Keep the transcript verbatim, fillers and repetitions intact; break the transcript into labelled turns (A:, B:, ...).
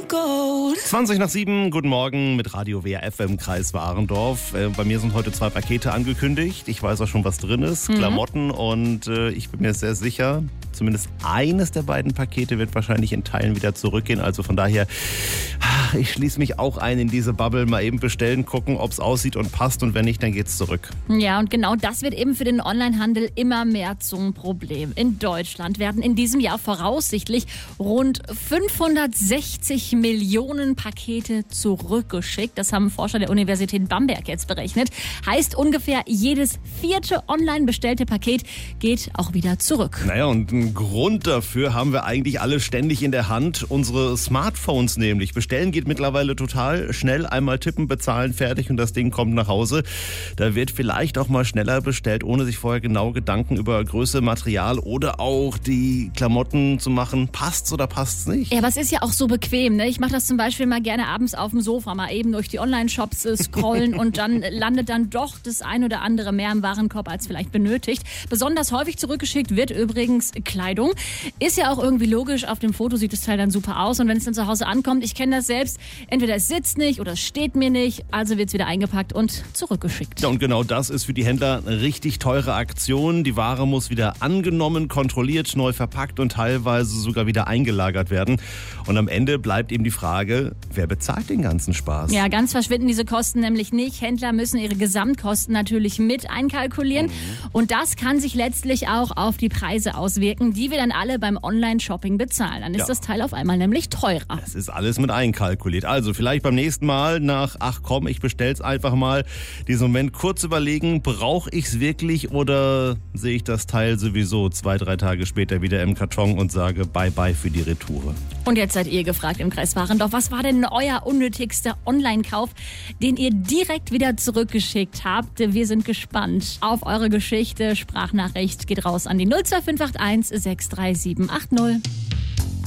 A: zwanzig nach sieben, guten Morgen mit Radio W R F im Kreis Warendorf. Äh, bei mir sind heute zwei Pakete angekündigt. Ich weiß auch schon, was drin ist, mhm. Klamotten, und äh, ich bin mir sehr sicher, zumindest eines der beiden Pakete wird wahrscheinlich in Teilen wieder zurückgehen. Also von daher, ich schließe mich auch ein in diese Bubble, mal eben bestellen, gucken, ob es aussieht und passt, und wenn nicht, dann geht's zurück.
B: Ja, und genau das wird eben für den Onlinehandel immer mehr zum Problem. In Deutschland werden in diesem Jahr voraussichtlich rund fünfhundertsechzig Millionen Pakete zurückgeschickt. Das haben Forscher der Universität Bamberg jetzt berechnet. Heißt, ungefähr jedes vierte online bestellte Paket geht auch wieder zurück.
A: Naja, und einen Grund dafür haben wir eigentlich alle ständig in der Hand. Unsere Smartphones nämlich. Bestellen geht mittlerweile total schnell. Einmal tippen, bezahlen, fertig, und das Ding kommt nach Hause. Da wird vielleicht auch mal schneller bestellt, ohne sich vorher genau Gedanken über Größe, Material oder auch die Klamotten zu machen. Passt's oder passt's nicht?
B: Ja, aber es ist ja auch so bequem, ne? Ich mache das zum Beispiel mal gerne abends auf dem Sofa, mal eben durch die Online-Shops äh, scrollen und dann landet dann doch das ein oder andere mehr im Warenkorb als vielleicht benötigt. Besonders häufig zurückgeschickt wird übrigens Kleidung. Ist ja auch irgendwie logisch, auf dem Foto sieht das Teil dann super aus, und wenn es dann zu Hause ankommt, ich kenne das selbst, entweder es sitzt nicht oder es steht mir nicht, also wird es wieder eingepackt und zurückgeschickt.
A: Ja, und genau das ist für die Händler eine richtig teure Aktion. Die Ware muss wieder angenommen, kontrolliert, neu verpackt und teilweise sogar wieder eingelagert werden. Und am Ende bleibt eben die Frage, wer bezahlt den ganzen Spaß?
B: Ja, ganz verschwinden diese Kosten nämlich nicht. Händler müssen ihre Gesamtkosten natürlich mit einkalkulieren. Mhm. Und das kann sich letztlich auch auf die Preise auswirken, die wir dann alle beim Online-Shopping bezahlen. Dann ist ja das Teil auf einmal nämlich teurer.
A: Es ist alles mit einkalkuliert. Also vielleicht beim nächsten Mal nach, ach komm, ich bestell's einfach mal, diesen Moment kurz überlegen, brauche ich's wirklich, oder sehe ich das Teil sowieso zwei, drei Tage später wieder im Karton und sage Bye-bye für die Retoure.
B: Und jetzt seid ihr gefragt im Kreis Warendorf, was war denn euer unnötigster Online-Kauf, den ihr direkt wieder zurückgeschickt habt? Wir sind gespannt auf eure Geschichte. Sprachnachricht geht raus an die null zwei fünf acht eins sechs drei sieben acht null.